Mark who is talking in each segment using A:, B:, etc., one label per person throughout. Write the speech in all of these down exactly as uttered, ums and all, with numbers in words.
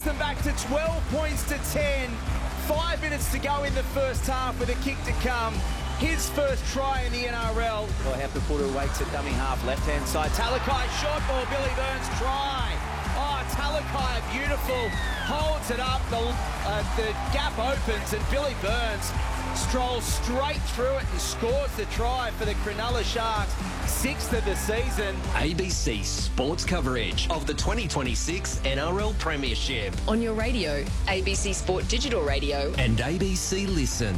A: them back to twelve points to ten. Five minutes to go in the first half with a kick to come. His first try in the N R L. Well, Hepapuru waits at dummy half, left-hand side. Talakai, short ball, Billy Burns, try. Oh, Talakai, beautiful, holds it up. The, uh, the gap opens and Billy Burns strolls straight through it and scores the try for the Cronulla Sharks. Sixth of the season.
B: A B C Sports coverage of the twenty twenty-six N R L Premiership.
C: On your radio, A B C Sport Digital Radio.
B: And A B C Listen.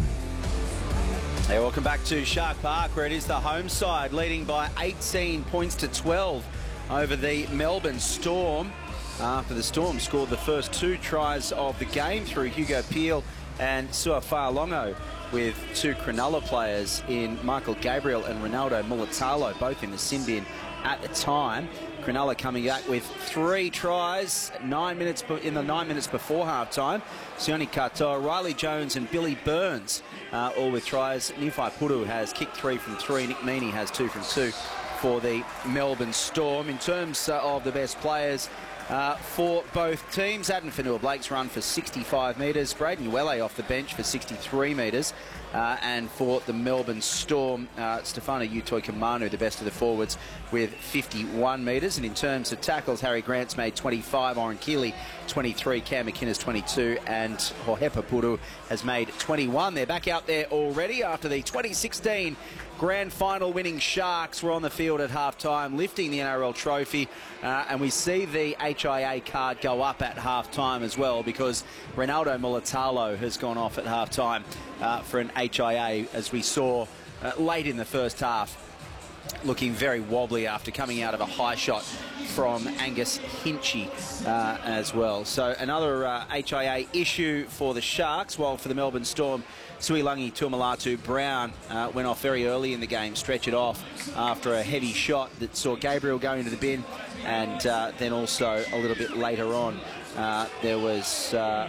A: Hey, welcome back to Shark Park, where it is the home side leading by eighteen points to twelve over the Melbourne Storm. After the Storm scored the first two tries of the game through Hugo Peel and Suafa'alongo, with two Cronulla players in Michael Gabriel and Ronaldo Mulitalo, both in the sin bin at the time. Cronulla coming back with three tries, nine minutes in the nine minutes before halftime. Sione Katoa, Riley Jones and Billy Burns, uh, all with tries. Nifai Puru has kicked three from three. Nick Meaney has two from two for the Melbourne Storm. In terms uh, of the best players uh, for both teams, Adam Fanua-Blake's run for sixty-five metres. Braden Uele off the bench for sixty-three metres. Uh, and for the Melbourne Storm, uh, Stefano Utoi-Kamanu, the best of the forwards, with fifty-one metres. And in terms of tackles, Harry Grant's made twenty-five, Oren Keeley twenty-three, Cam McInnes twenty-two, and Hepapuru has made twenty-one. They're back out there already after the twenty sixteen Grand Final winning Sharks were on the field at half-time, lifting the N R L trophy. Uh, and we see the H I A card go up at half-time as well, because Ronaldo Mulitalo has gone off at half-time uh, for an H I A, as we saw uh, late in the first half, looking very wobbly after coming out of a high shot from Angus Hinchy uh, as well. So another uh, H I A issue for the Sharks, while for the Melbourne Storm, Suilangi Tuamalatu Brown uh, went off very early in the game, stretch it off after a heavy shot that saw Gabriel go into the bin, and uh, then also a little bit later on uh, there was uh,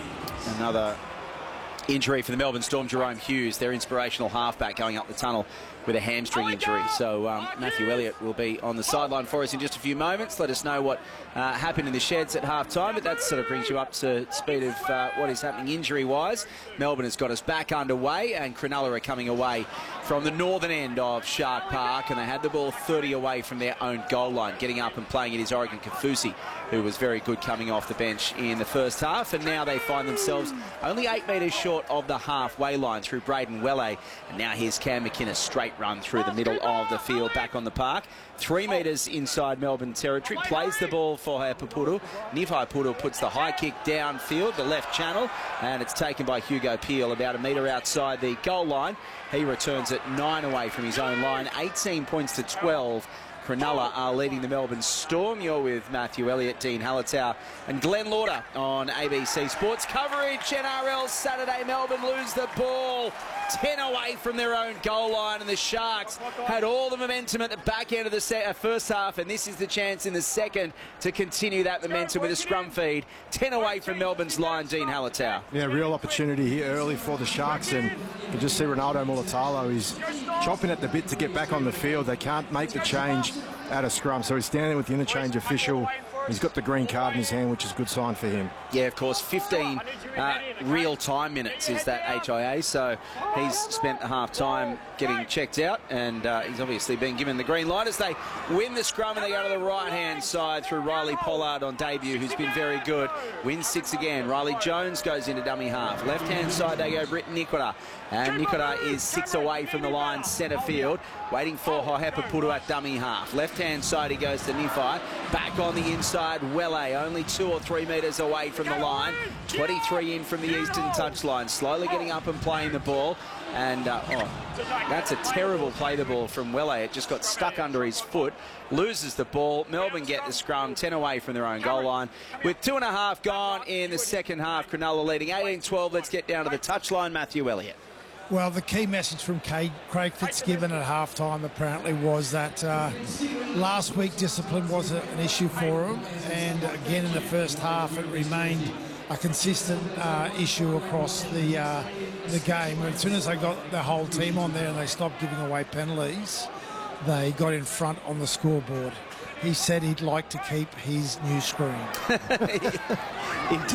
A: another injury for the Melbourne Storm. Jerome Hughes, their inspirational halfback, going up the tunnel with a hamstring injury. So um, Matthew Elliott will be on the sideline for us in just a few moments. Let us know what uh, happened in the sheds at half-time, but that sort of brings you up to speed of uh, what is happening injury-wise. Melbourne has got us back underway, and Cronulla are coming away from the northern end of Shark Park, and they had the ball thirty away from their own goal line. Getting up and playing it is Oregon Kafusi, who was very good coming off the bench in the first half, and now they find themselves only eight metres short of the halfway line through Braden Uele. And now here's Cam McInnes, straight run through the middle of the field, back on the park. Three metres inside Melbourne territory, plays the ball for Hepapuru. Nifai Puru puts the high kick downfield, the left channel, and it's taken by Hugo Peel about a metre outside the goal line. He returns it nine away from his own line, eighteen points to twelve. Cronulla are leading the Melbourne Storm. You're with Matthew Elliott, Dean Hallertau and Glenn Lauder on A B C Sports coverage. N R L Saturday, Melbourne lose the ball ten away from their own goal line, and the Sharks had all the momentum at the back end of the set, uh, first half, and this is the chance in the second to continue that momentum with a scrum feed. ten away from Melbourne's line, Dean Hallertau.
D: Yeah, real opportunity here early for the Sharks, and you just see Ronaldo Mulitalo, he's chopping at the bit to get back on the field. They can't make the change out of scrum, so he's standing with the interchange official. He's got the green card in his hand, which is a good sign for him.
A: Yeah, of course, fifteen uh, real-time minutes is that H I A, so he's spent the half-time getting checked out, and uh, he's obviously been given the green light as they win the scrum, and they go to the right-hand side through Riley Pollard on debut, who's been very good. Wins six again. Riley Jones goes into dummy half. Left-hand side they go Britton Nikora, and Nikora is six away from the line, centre field, waiting for Hepapuru at dummy half. Left-hand side he goes to Nifai, back on the inside. Uele, only two or three metres away from the line. twenty-three in from the eastern touchline. Slowly getting up and playing the ball. And, uh, oh, that's a terrible play the ball from Uele. It just got stuck under his foot. Loses the ball. Melbourne get the scrum, ten away from their own goal line. With two and a half gone in the second half, Cronulla leading eighteen twelve. Let's get down to the touchline. Matthew Elliott.
E: Well, the key message from Craig Fitzgibbon at halftime apparently was that uh, last week discipline was a, an issue for him, and again in the first half it remained a consistent uh, issue across the uh, the game. As soon as they got the whole team on there and they stopped giving away penalties, they got in front on the scoreboard. He said he'd like to keep his new screen.